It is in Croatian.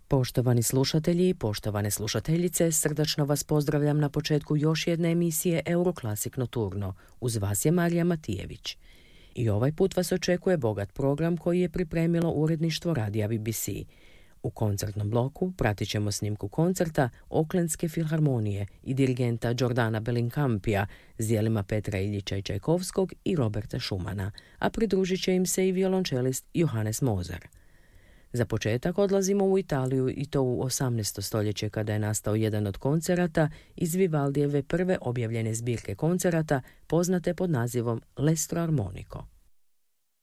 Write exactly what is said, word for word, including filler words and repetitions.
Poštovani slušatelji i poštovane slušateljice, srdačno vas pozdravljam na početku još jedne emisije Euroclassic Nocturno. Uz vas je Marija Matijević. I ovaj put vas očekuje bogat program koji je pripremilo uredništvo radija B B C. U koncertnom bloku pratit ćemo snimku koncerta Oaklandske filharmonije i dirigenta Giordana Bellincampija s djelima Petra Iljića i Čajkovskog i Roberta Schumana, a pridružit će im se i violončelist Johannes Moser. Za početak odlazimo u Italiju i to u osamnaesto stoljeće kada je nastao jedan od koncerata iz Vivaldijeve prve objavljene zbirke koncerata poznate pod nazivom L'Estro Armonico.